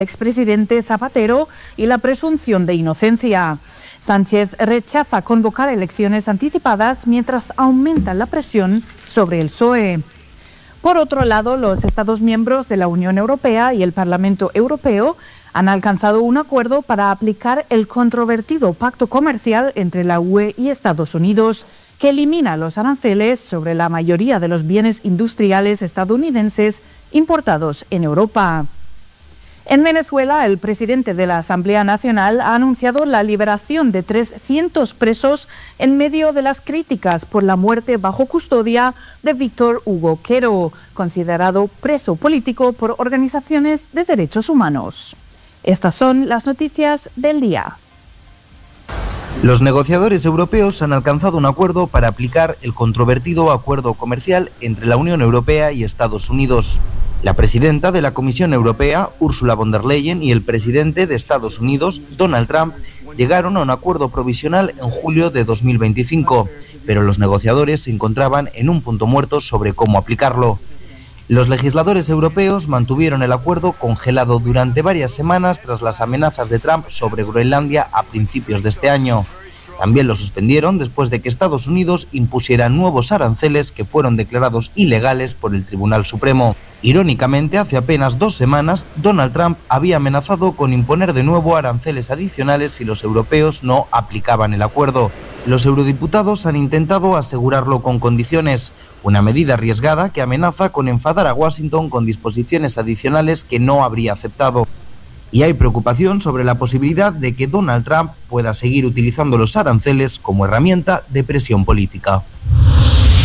expresidente Zapatero y la presunción de inocencia. Sánchez rechaza convocar elecciones anticipadas mientras aumenta la presión sobre el PSOE. Por otro lado, los Estados miembros de la Unión Europea y el Parlamento Europeo han alcanzado un acuerdo para aplicar el controvertido pacto comercial entre la UE y Estados Unidos, que elimina los aranceles sobre la mayoría de los bienes industriales estadounidenses importados en Europa. En Venezuela, el presidente de la Asamblea Nacional ha anunciado la liberación de 300 presos en medio de las críticas por la muerte bajo custodia de Víctor Hugo Quero, considerado preso político por organizaciones de derechos humanos. Estas son las noticias del día. Los negociadores europeos han alcanzado un acuerdo para aplicar el controvertido acuerdo comercial entre la Unión Europea y Estados Unidos. La presidenta de la Comisión Europea, Ursula von der Leyen, y el presidente de Estados Unidos, Donald Trump, llegaron a un acuerdo provisional en julio de 2025, pero los negociadores se encontraban en un punto muerto sobre cómo aplicarlo. Los legisladores europeos mantuvieron el acuerdo congelado durante varias semanas tras las amenazas de Trump sobre Groenlandia a principios de este año. También lo suspendieron después de que Estados Unidos impusiera nuevos aranceles que fueron declarados ilegales por el Tribunal Supremo. Irónicamente, hace apenas 2 semanas, Donald Trump había amenazado con imponer de nuevo aranceles adicionales si los europeos no aplicaban el acuerdo. Los eurodiputados han intentado asegurarlo con condiciones, una medida arriesgada que amenaza con enfadar a Washington con disposiciones adicionales que no habría aceptado. Y hay preocupación sobre la posibilidad de que Donald Trump pueda seguir utilizando los aranceles como herramienta de presión política.